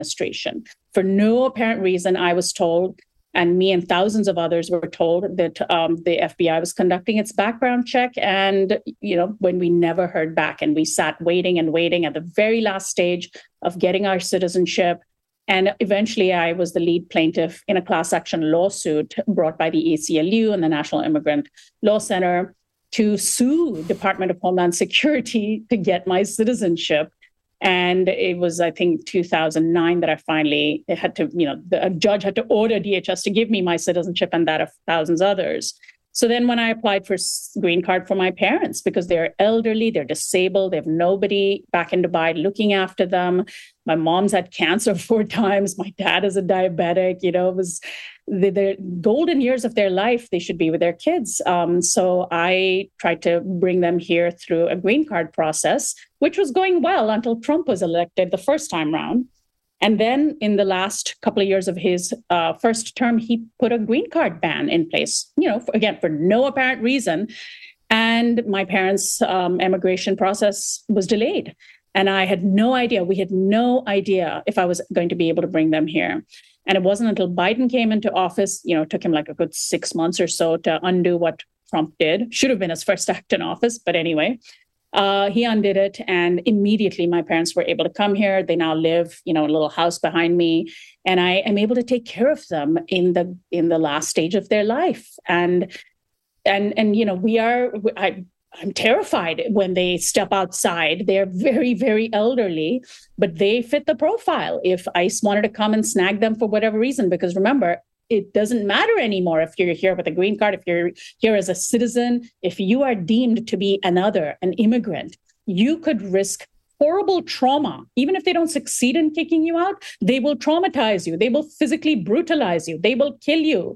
administration. For no apparent reason, I was told, and me and thousands of others were told, that the FBI was conducting its background check. And, when we never heard back, and we sat waiting and waiting at the very last stage of getting our citizenship. And eventually I was the lead plaintiff in a class action lawsuit brought by the ACLU and the National Immigrant Law Center to sue Department of Homeland Security to get my citizenship. And it was, I think, 2009 that I finally had to, a judge had to order DHS to give me my citizenship and that of thousands others. So then when I applied for green card for my parents, because they're elderly, they're disabled, they have nobody back in Dubai looking after them. My mom's had cancer 4 times. My dad is a diabetic. It was the golden years of their life. They should be with their kids. So I tried to bring them here through a green card process, which was going well until Trump was elected the first time round. And then in the last couple of years of his first term, he put a green card ban in place, for no apparent reason. And my parents' immigration process was delayed. And I had no idea. We had no idea if I was going to be able to bring them here. And it wasn't until Biden came into office, it took him like a good 6 months or so to undo what Trump did. Should have been his first act in office. But anyway, he undid it. And immediately my parents were able to come here. They now live, in a little house behind me. And I am able to take care of them in the last stage of their life. And I'm terrified when they step outside. They're very, very elderly, but they fit the profile. If ICE wanted to come and snag them for whatever reason, because remember, it doesn't matter anymore if you're here with a green card, if you're here as a citizen, if you are deemed to be an immigrant, you could risk horrible trauma. Even if they don't succeed in kicking you out, they will traumatize you. They will physically brutalize you. They will kill you,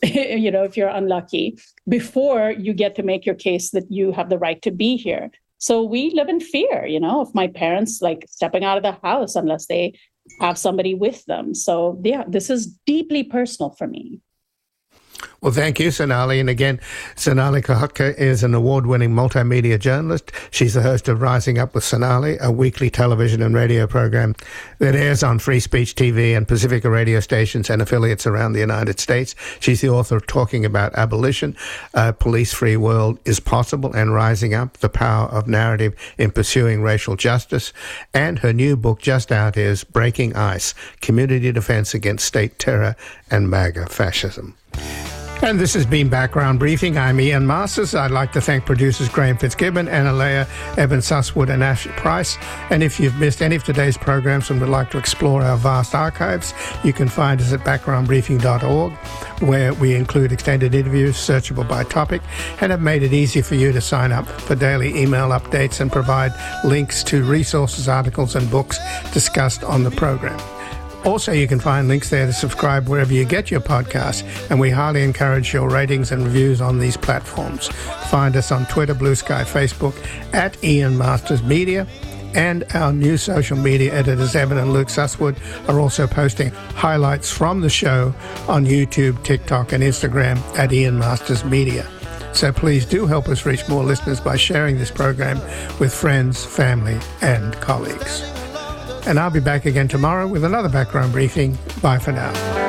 if you're unlucky, before you get to make your case that you have the right to be here. So we live in fear, of my parents stepping out of the house unless they have somebody with them. So yeah, this is deeply personal for me. Well, thank you, Sonali. And again, Sonali Kahotka is an award-winning multimedia journalist. She's the host of Rising Up with Sonali, a weekly television and radio program that airs on Free Speech TV and Pacifica radio stations and affiliates around the United States. She's the author of Talking About Abolition, A Police-Free World is Possible, and Rising Up, The Power of Narrative in Pursuing Racial Justice. And her new book just out is Breaking Ice, Community Defense Against State Terror and MAGA Fascism. And this has been Background Briefing. I'm Ian Masters. I'd like to thank producers Graham Fitzgibbon, Analea, Evan Susswood and Ashley Price. And if you've missed any of today's programs and would like to explore our vast archives, you can find us at backgroundbriefing.org, where we include extended interviews searchable by topic and have made it easy for you to sign up for daily email updates and provide links to resources, articles and books discussed on the program. Also, you can find links there to subscribe wherever you get your podcasts, and we highly encourage your ratings and reviews on these platforms. Find us on Twitter, Blue Sky, Facebook, at Ian Masters Media, and our new social media editors, Evan and Luke Susswood, are also posting highlights from the show on YouTube, TikTok, and Instagram at Ian Masters Media. So please do help us reach more listeners by sharing this program with friends, family, and colleagues. And I'll be back again tomorrow with another Background Briefing. Bye for now.